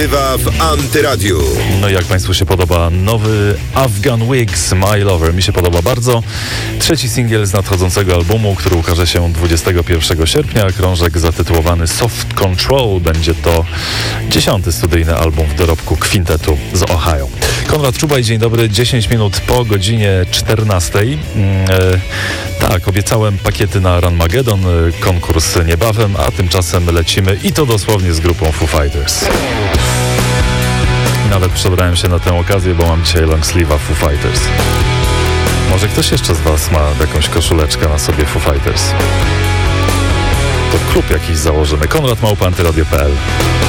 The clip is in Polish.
Bywa w Antyradiu. No i jak Państwu się podoba nowy Afghan Wigs, My Lover? Mi się podoba bardzo. Trzeci singiel z nadchodzącego albumu, który ukaże się 21 sierpnia. Krążek zatytułowany Soft Control. Będzie to 10. studyjny album w dorobku kwintetu z Ohio. Konrad Czubaj, dzień dobry. 10 minut po godzinie 14. Tak, obiecałem pakiety na Ranmagedon. Konkurs niebawem, a tymczasem lecimy i to dosłownie z grupą Foo Fighters. Nawet przebrałem się na tę okazję, bo mam dzisiaj long sleeve'a Foo Fighters. Może ktoś jeszcze z Was ma jakąś koszuleczkę na sobie Foo Fighters? To klub jakiś założymy. Konrad@antyradio.pl